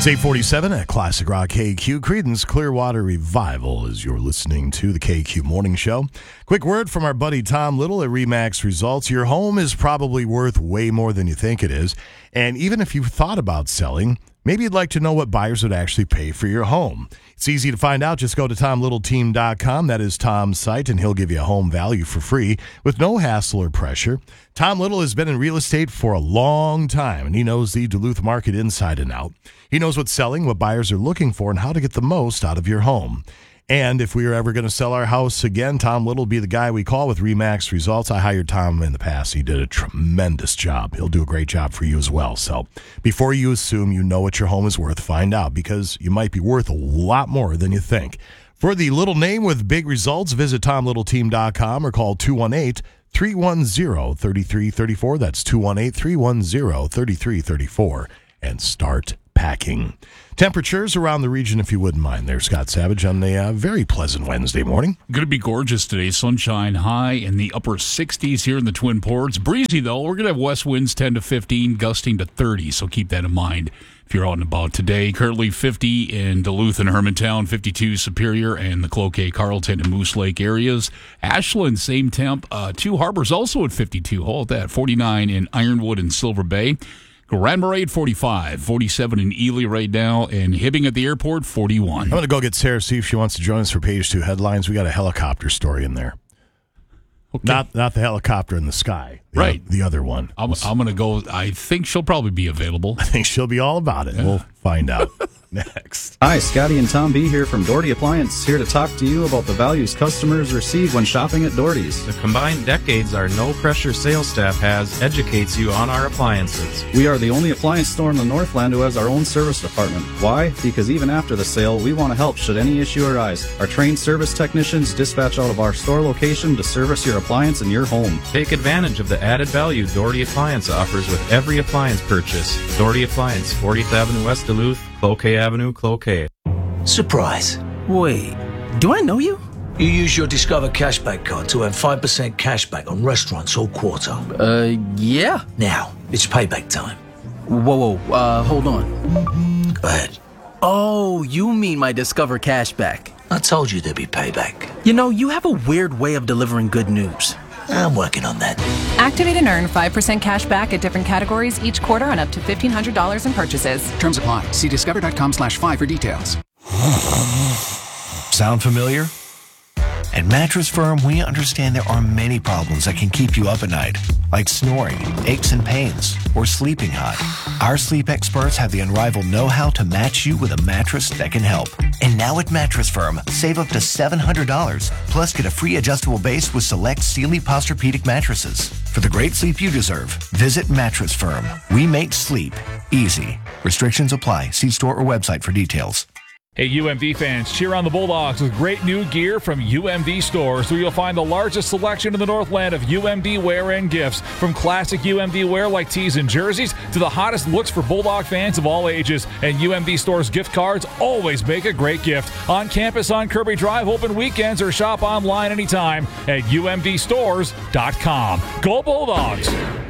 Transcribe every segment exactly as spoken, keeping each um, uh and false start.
It's eight forty-seven at Classic Rock K Q. Creedence Clearwater Revival as you're listening to the K Q Morning Show. Quick word from our buddy Tom Little at RE/MAX Results. Your home is probably worth way more than you think it is. And even if you've thought about selling, maybe you'd like to know what buyers would actually pay for your home. It's easy to find out. Just go to tom little team dot com. That is Tom's site, and he'll give you a home value for free with no hassle or pressure. Tom Little has been in real estate for a long time, and he knows the Duluth market inside and out. He knows what's selling, what buyers are looking for, and how to get the most out of your home. And if we are ever going to sell our house again, Tom Little will be the guy we call with RE/MAX Results. I hired Tom in the past. He did a tremendous job. He'll do a great job for you as well. So before you assume you know what your home is worth, find out, because you might be worth a lot more than you think. For the little name with big results, visit tom little team dot com or call two one eight, three one zero, three three three four. That's two one eight, three one zero, three three three four. And start packing. Temperatures around the region, if you wouldn't mind there, Scott Savage, on a uh, very pleasant Wednesday morning. Going to be gorgeous today. Sunshine high in the upper sixties here in the Twin Ports. Breezy, though. We're going to have west winds ten to fifteen, gusting to thirty, so keep that in mind if you're out and about today. Currently fifty in Duluth and Hermantown, fifty-two Superior and the Cloquet, Carlton, and Moose Lake areas. Ashland, same temp. Uh, Two Harbors also at fifty-two. Hold that. forty-nine in Ironwood and Silver Bay. Grand Marais, forty-five, forty-seven in Ely right now, and Hibbing at the airport, forty-one. I'm going to go get Sarah, see if she wants to join us for page two headlines. We got a helicopter story in there. Okay. Not not the helicopter in the sky. The right. O- the other one. I'm, I'm going to go. I think she'll probably be available. I think she'll be all about it. Yeah. We'll find out next. Hi, Scotty and Tom B here from Doherty Appliance, here to talk to you about the values customers receive when shopping at Doherty's. The combined decades our no-pressure sales staff has educates you on our appliances. We are the only appliance store in the Northland who has our own service department. Why? Because even after the sale, we want to help should any issue arise. Our trained service technicians dispatch out of our store location to service your appliance in your home. Take advantage of the added value Doherty Appliance offers with every appliance purchase. Doherty Appliance, fortieth Avenue West Duluth, Cloquet Avenue, Cloquet. Surprise. Wait, do I know you? You use your Discover Cashback card to earn five percent cashback on restaurants all quarter. Uh, yeah. Now, it's payback time. Whoa, whoa, uh, hold on. Go ahead. Oh, you mean my Discover Cashback. I told you there'd be payback. You know, you have a weird way of delivering good news. I'm working on that. Activate and earn five percent cash back at different categories each quarter on up to fifteen hundred dollars in purchases. Terms apply. See discover.com slash five for details. Sound familiar? At Mattress Firm, we understand there are many problems that can keep you up at night, like snoring, aches and pains, or sleeping hot. Our sleep experts have the unrivaled know-how to match you with a mattress that can help. And now at Mattress Firm, save up to seven hundred dollars, plus get a free adjustable base with select Sealy Posturepedic mattresses. For the great sleep you deserve, visit Mattress Firm. We make sleep easy. Restrictions apply. See store or website for details. Hey, U M V fans, cheer on the Bulldogs with great new gear from U M V stores, where you'll find the largest selection in the Northland of U M V wear and gifts. From classic U M V wear like tees and jerseys to the hottest looks for Bulldog fans of all ages. And U M V stores gift cards always make a great gift. On campus on Kirby Drive, open weekends, or shop online anytime at U M V stores dot com. Go Bulldogs!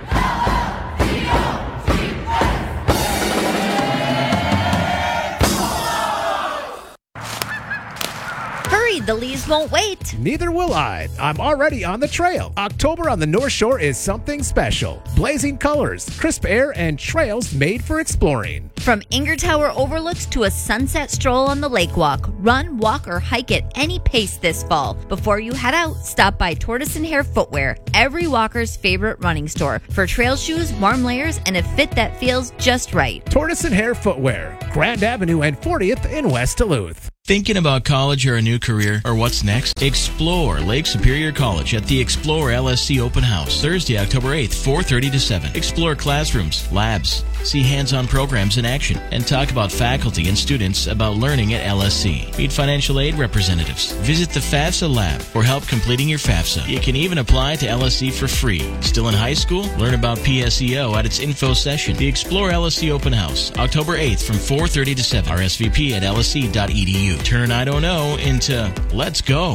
The leaves won't wait. Neither will I. I'm already on the trail. October on the North Shore is something special. Blazing colors, crisp air, and trails made for exploring. From Inger Tower overlooks to a sunset stroll on the lake walk, run, walk, or hike at any pace this fall. Before you head out, stop by Tortoise and Hare Footwear, every walker's favorite running store, for trail shoes, warm layers, and a fit that feels just right. Tortoise and Hare Footwear, Grand Avenue and fortieth in West Duluth. Thinking about college or a new career, or what's next? Explore Lake Superior College at the Explore L S C Open House, Thursday, October eighth, four thirty to seven. Explore classrooms, labs, see hands-on programs in action, and talk about faculty and students about learning at L S C. Meet financial aid representatives. Visit the FAFSA lab for help completing your FAFSA. You can even apply to L S C for free. Still in high school? Learn about P S E O at its info session. The Explore L S C Open House, October eighth from four thirty to seven. R S V P at L S C dot E D U. Turn I don't know into let's go.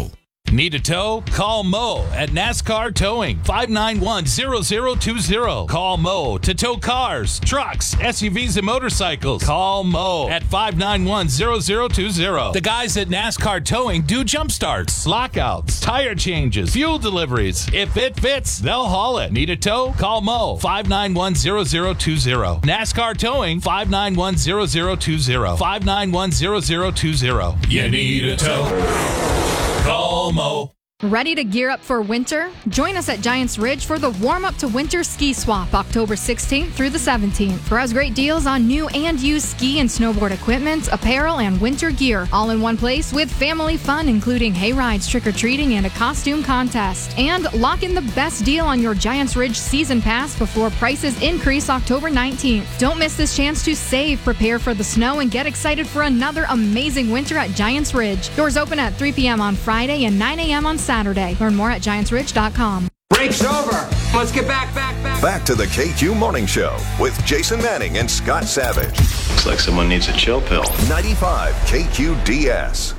Need a tow? Call Mo at NASCAR Towing, five nine one, zero zero two zero. Call Mo to tow cars, trucks, S U Vs, and motorcycles. Call Mo at five nine one, zero zero two zero. The guys at NASCAR Towing do jump starts, lockouts, tire changes, fuel deliveries. If it fits, they'll haul it. Need a tow? Call Mo, five nine one, zero zero two zero. NASCAR Towing, five nine one, zero zero two zero. five nine one, zero zero two zero. You need a tow? Call Mo. Ready to gear up for winter? Join us at Giants Ridge for the Warm Up to Winter Ski Swap, October sixteenth through the seventeenth. Browse great deals on new and used ski and snowboard equipment, apparel, and winter gear, all in one place with family fun, including hay rides, trick-or-treating, and a costume contest. And lock in the best deal on your Giants Ridge season pass before prices increase October nineteenth. Don't miss this chance to save, prepare for the snow, and get excited for another amazing winter at Giants Ridge. Doors open at three p.m. on Friday and nine a.m. on Saturday. Learn more at giants ridge dot com. Break's over. Let's get back, back, back. Back to the K Q Morning Show with Jason Manning and Scott Savage. Looks like someone needs a chill pill. ninety-five K Q D S.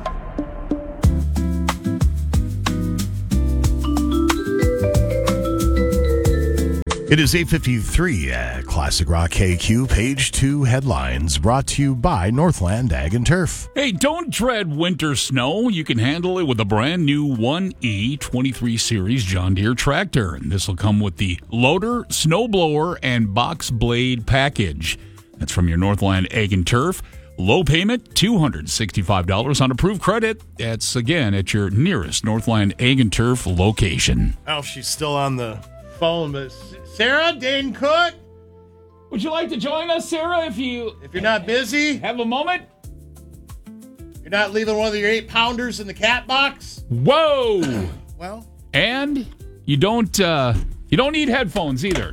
It is eight fifty-three at Classic Rock K Q. Page two headlines brought to you by Northland Ag and Turf. Hey, don't dread winter snow. You can handle it with a brand new one E twenty-three Series John Deere tractor. And this will come with the loader, snowblower, and box blade package. That's from your Northland Ag and Turf. Low payment, two hundred sixty-five dollars on approved credit. That's, again, at your nearest Northland Ag and Turf location. Oh, she's still on the phone, but Sarah, Dane Cook, would you like to join us, Sarah, if you... If you're not busy. Have a moment? You're not leaving one of your eight pounders in the cat box? Whoa! Well. And you don't, uh, you don't need headphones either.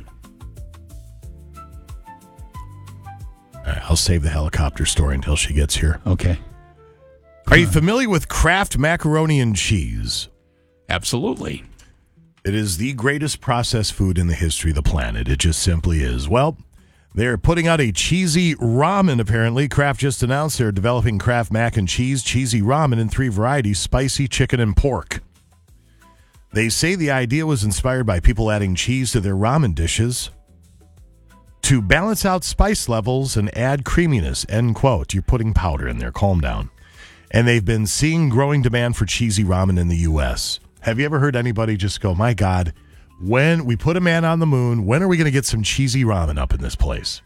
All right, I'll save the helicopter story until she gets here. Okay. Are you familiar with Kraft macaroni and cheese? Absolutely. It is the greatest processed food in the history of the planet. It just simply is. Well, they're putting out a cheesy ramen, apparently. Kraft just announced they're developing Kraft mac and cheese, cheesy ramen in three varieties, spicy, chicken, and pork. They say the idea was inspired by people adding cheese to their ramen dishes to balance out spice levels and add creaminess, end quote. You're putting powder in there. Calm down. And they've been seeing growing demand for cheesy ramen in the U S Have you ever heard anybody just go, my God, when we put a man on the moon, when are we going to get some cheesy ramen up in this place?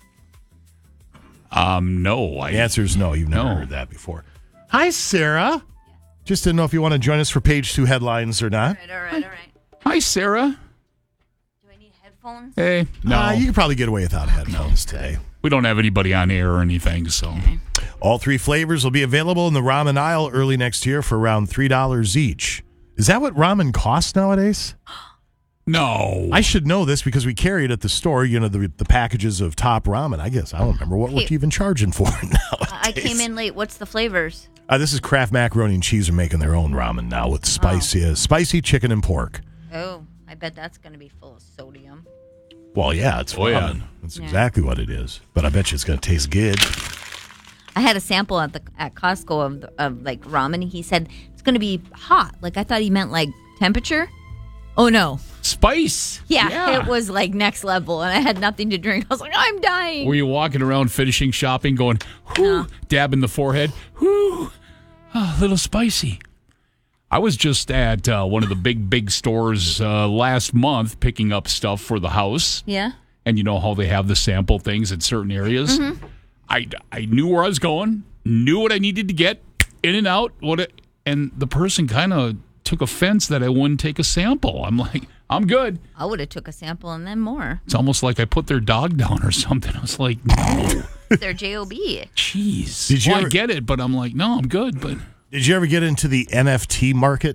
Um, no. I, the answer is no. You've never no. heard that before. Hi, Sarah. Just didn't know if you want to join us for page two headlines or not. All right, all right, all right. Hi, Sarah. Do I need headphones? Hey, no. Uh, you can probably get away without headphones today. We don't have anybody on air or anything, so. All three flavors will be available in the ramen aisle early next year for around three dollars each. Is that what ramen costs nowadays? No. I should know this because we carry it at the store, you know, the the packages of Top Ramen. I guess I don't remember what we're Hey. even charging for now. I came in late. What's the flavors? Uh, this is Kraft Macaroni and Cheese are making their own ramen now with spicy, uh, spicy chicken and pork. Oh, I bet that's going to be full of sodium. Well, yeah, it's Oh, yeah. ramen. That's Yeah. exactly what it is. But I bet you it's going to taste good. I had a sample at the at Costco of, of like ramen. He said it's going to be hot. Like I thought he meant like temperature. Oh no, spice. Yeah, Yeah. it was like next level, and I had nothing to drink. I was like, I'm dying. Were you walking around finishing shopping going, whoo, dabbing the forehead? Whoo, oh, a little spicy. I was just at uh, one of the big, big stores uh, last month picking up stuff for the house. Yeah. And you know how they have the sample things in certain areas? Mm-hmm. I, I knew where I was going, knew what I needed to get in and out. What it, and the person kind of took offense that I wouldn't take a sample. I'm like, I'm good. I would have took a sample and then more. It's almost like I put their dog down or something. I was like, no. They're J O B. Jeez. Did you well, ever- I get it, but I'm like, no, I'm good. But Did you ever get into the N F T market?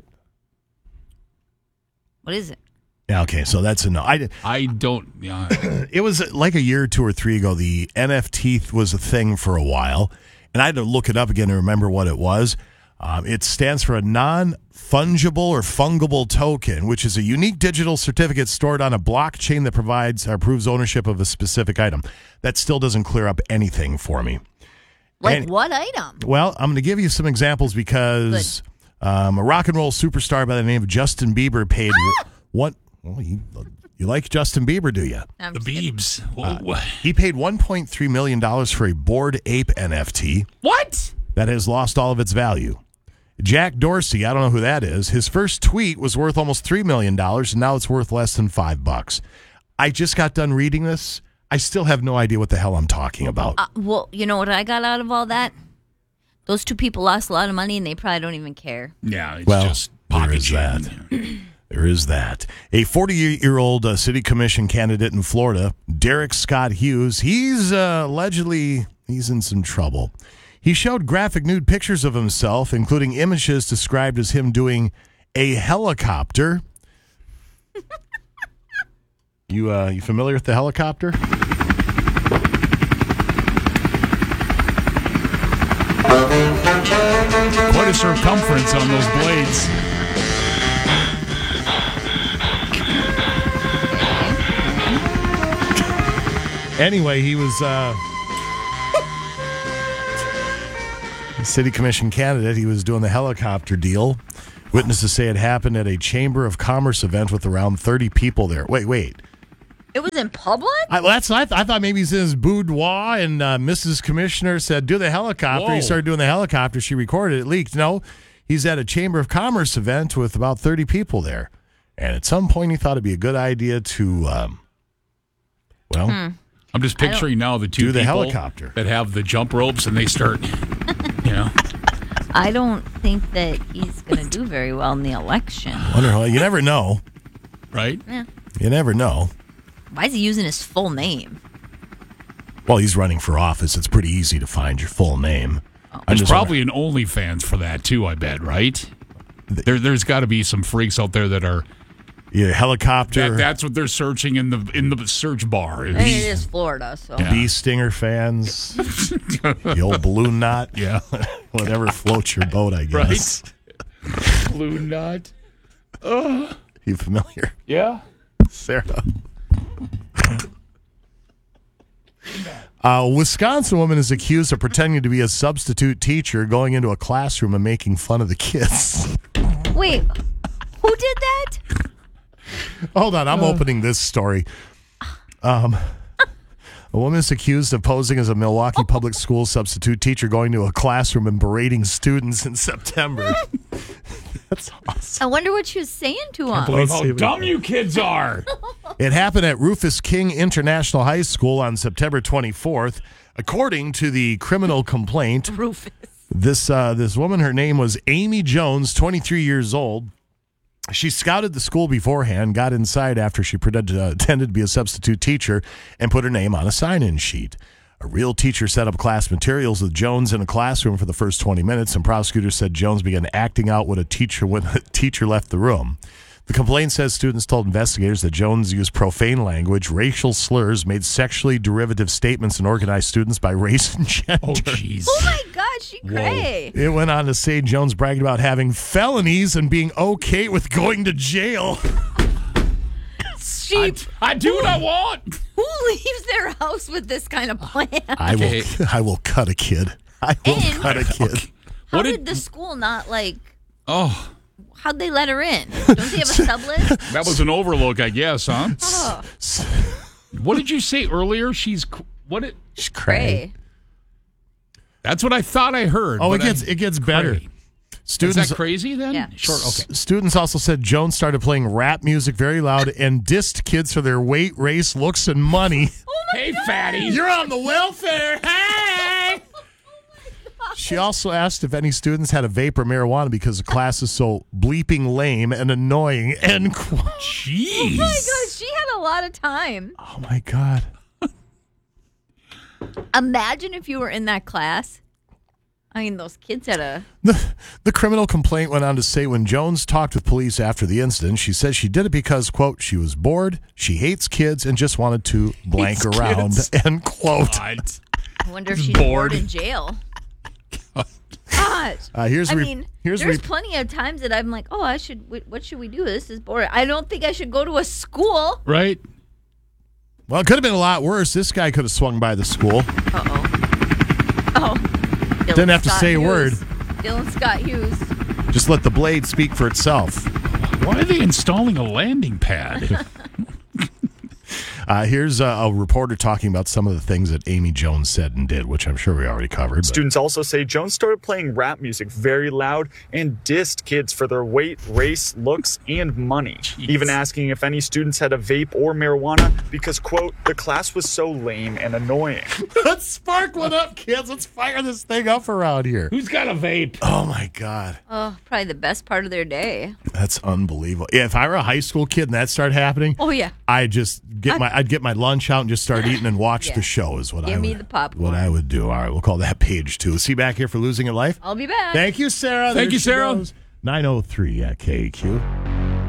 What is it? Yeah, okay, so that's a no. I, I don't. Yeah. It was like a year or two or three ago. The N F T was a thing for a while, and I had to look it up again to remember what it was. Um, it stands for a non-fungible or fungible token, which is a unique digital certificate stored on a blockchain that provides or proves ownership of a specific item. That still doesn't clear up anything for me. Like And- what item? Well, I'm going to give you some examples because Um, a rock and roll superstar by the name of Justin Bieber paid one. Well, you, you like Justin Bieber, do you? The Biebs. Uh, he paid one point three million dollars for a Bored Ape N F T. What? That has lost all of its value. Jack Dorsey, I don't know who that is. His first tweet was worth almost three million dollars, and now it's worth less than five bucks. I just got done reading this. I still have no idea what the hell I'm talking about. Uh, well, you know what I got out of all that? Those two people lost a lot of money, and they probably don't even care. Yeah, it's well, just there is that. There is that. A forty-year-old uh, city commission candidate in Florida, Derek Scott Hughes, he's uh, allegedly he's in some trouble. He showed graphic nude pictures of himself, including images described as him doing a helicopter. you uh, you familiar with the helicopter? Quite a circumference on those blades. Anyway, he was uh, city commission candidate. He was doing the helicopter deal. Witnesses say it happened at a Chamber of Commerce event with around thirty people there. Wait, wait. It was in public? I, well, that's I, th- I thought maybe he's in his boudoir, and uh, Missus Commissioner said, do the helicopter. Whoa. He started doing the helicopter. She recorded it, leaked. No, he's at a Chamber of Commerce event with about thirty people there. And at some point, he thought it'd be a good idea to, um, well... Hmm. I'm just picturing now the two do the people helicopter. that have the jump ropes, and they start, you know. I don't think that he's going to do very well in the election. Wonder, well, you never know. Right? Yeah. You never know. Why is he using his full name? Well, he's running for office. It's pretty easy to find your full name. Oh. There's probably an OnlyFans for that, too, I bet, right? There, there's got to be some freaks out there that are... Yeah, helicopter. That, that's what they're searching in the in the search bar. And it is Florida, so. Yeah. Bee stinger fans. The old balloon knot. Yeah. Whatever floats your boat, I guess. Right? Balloon knot. Oh. You familiar? Yeah. Sarah. A Wisconsin woman is accused of pretending to be a substitute teacher, going into a classroom and making fun of the kids. Wait, who did that? Hold on, I'm Uh. opening this story. Um, a woman is accused of posing as a Milwaukee public school substitute teacher, going to a classroom and berating students in September. That's awesome. I wonder what she was saying to I him. believe how dumb you kids are. It happened at Rufus King International High School on September twenty-fourth. According to the criminal complaint, Rufus. This uh, this woman, her name was Amy Jones, twenty-three years old. She scouted the school beforehand, got inside after she pretended, uh, pretended to be a substitute teacher, and put her name on a sign-in sheet. A real teacher set up class materials with Jones in a classroom for the first twenty minutes, and prosecutors said Jones began acting out when a teacher when a teacher left the room. The complaint says students told investigators that Jones used profane language, racial slurs, made sexually derivative statements, and organized students by race and gender. Oh, jeez. Oh my God, she cray. It went on to say Jones bragged about having felonies and being okay with going to jail. She, I, I do what I want. Who leaves their house with this kind of plan? I will. I will cut a kid. I will And- cut a kid. How What did, did- the school not like? Oh, How'd they let her in? Don't they have a sublist? that was an overlook, I guess, huh? Oh, What did you say earlier? She's cr- what? It, She's cray. That's what I thought I heard. Oh, it but gets I- it gets better. Cray. Students, Is that crazy then? Yeah. Sure. Okay. S- Students also said Jones started playing rap music very loud and dissed kids for their weight, race, looks, and money. Hey, fatty. You're on the welfare. Hey! She also asked if any students had a vape or marijuana because the class is so bleeping lame and annoying. End quote. Jeez. Oh my God, she had a lot of time. Oh my God. Imagine if you were in that class. I mean, those kids had a. The, the criminal complaint went on to say when Jones talked with police after the incident, she said she did it because, quote, she was bored, she hates kids, and just wanted to blank Hates around, kids. end quote. What? I wonder if Just she's bored. bored. in jail. Gosh. Uh, here's I re- mean, here's there's re- plenty of times that I'm like, oh, I should. wh- What should we do? This is boring. I don't think I should go to a school. Right? Well, it could have been a lot worse. This guy could have swung by the school. Uh oh. Oh. Dylan Didn't have to Scott say a Hughes. word. Dylan Scott Hughes. Just let the blade speak for itself. Why are they installing a landing pad? Uh, here's a, a reporter talking about some of the things that Amy Jones said and did, which I'm sure we already covered. But. Students also say Jones started playing rap music very loud and dissed kids for their weight, race, looks, and money. Jeez. Even asking if any students had a vape or marijuana because, quote, the class was so lame and annoying. Let's spark one up, kids. Let's fire this thing up around here. Who's got a vape? Oh, my God. Oh, probably the best part of their day. That's unbelievable. Yeah, if I were a high school kid and that started happening, oh, yeah. I'd just get my I'd get my lunch out and just start eating and watch yeah. the show is what Give I would, me the popcorn. what I would do. All right, we'll call that page two. See you back here for Losing Your Life. I'll be back. Thank you, Sarah. Thank there you, Sarah. nine oh three at K Q.